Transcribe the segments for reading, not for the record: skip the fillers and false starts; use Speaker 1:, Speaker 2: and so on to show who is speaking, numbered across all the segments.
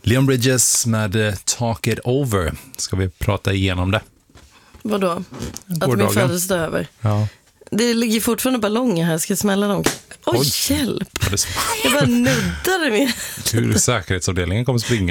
Speaker 1: Leon Bridges med Talk It Over. Ska vi prata igenom det?
Speaker 2: Vadå? Att
Speaker 1: Gårdagen.
Speaker 2: min födelse är över?
Speaker 1: Ja.
Speaker 2: Det ligger fortfarande ballonger här. Ska jag smälla dem? Oj, hjälp! Jag bara nuddade med.
Speaker 1: Hur säkerhetsavdelningen kommer springa.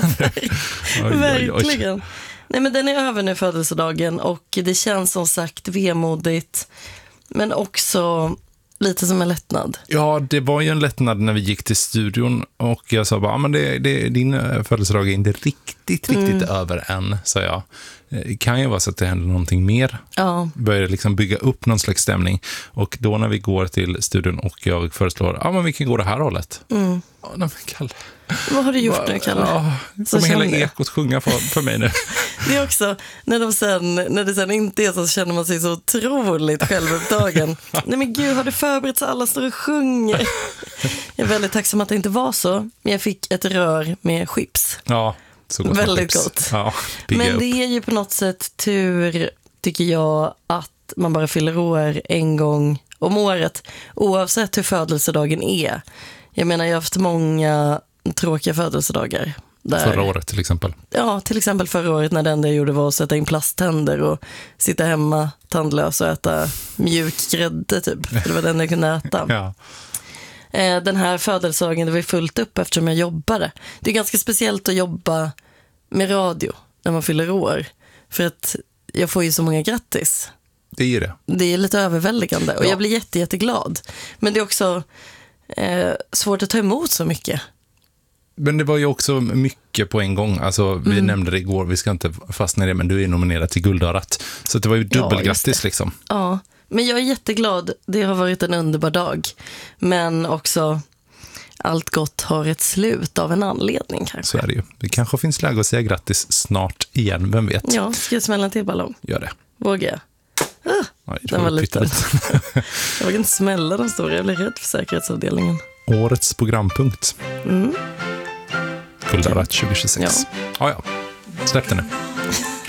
Speaker 2: Verkligen. Nej, men den är över nu, födelsedagen. Och det känns som sagt vemodigt. Men också lite som en lättnad.
Speaker 1: Ja, det var ju en lättnad när vi gick till studion. Och jag sa bara, men din födelsedag är inte riktigt över än, sa jag. Det kan ju vara så att det händer någonting mer.
Speaker 2: Ja.
Speaker 1: Börjar liksom bygga upp någon slags stämning. Och då när vi går till studion och jag föreslår, men vi kan gå det här hållet. Ja, men Kalle.
Speaker 2: Vad har du gjort nu, Kalle?
Speaker 1: Ja, kommer hela ekot sjunga för mig nu. Det
Speaker 2: är också, när det sen inte är så känner man sig så otroligt självupptagen. Nej men gud, har du förberett så alla står och sjunger? Jag är väldigt tacksam att det inte var så. Men jag fick ett rör med chips.
Speaker 1: Ja, så gott.
Speaker 2: Väldigt gott.
Speaker 1: Ja,
Speaker 2: men det är ju på något sätt tur, tycker jag, att man bara fyller år en gång om året. Oavsett hur födelsedagen är. Jag menar, jag har haft många tråkiga födelsedagar.
Speaker 1: Förra året till exempel. Ja,
Speaker 2: till exempel förra året när det enda jag gjorde var att sätta in plasttänder och sitta hemma tandlös och äta mjuk grädde typ. För det var den jag kunde äta.
Speaker 1: Ja.
Speaker 2: Den här födelsedagen, det var fullt upp eftersom jag jobbade. Det är ganska speciellt att jobba med radio när man fyller år. För att jag får ju så många grattis.
Speaker 1: Det är det.
Speaker 2: Det är lite överväldigande och jag blir jätteglad. Men det är också svårt att ta emot så mycket.
Speaker 1: Men det var ju också mycket på en gång. Alltså, vi nämnde det igår, vi ska inte fastna i det, men du är nominerad till Guldörat. Så det var ju dubbelgrattis liksom.
Speaker 2: Ja, men jag är jätteglad. Det har varit en underbar dag. Men också, allt gott har ett slut av en anledning kanske.
Speaker 1: Så är det ju. Det kanske finns läge att säga grattis snart igen, vem vet?
Speaker 2: Ja, ska jag smälla en till ballong?
Speaker 1: Gör det.
Speaker 2: Vågar jag?
Speaker 1: Oj,
Speaker 2: den var liten. Jag vågar inte smälla de stora, jag blir rädd för säkerhetsavdelningen.
Speaker 1: Årets programpunkt. Guldörat 2026. Ja, släpp det nu.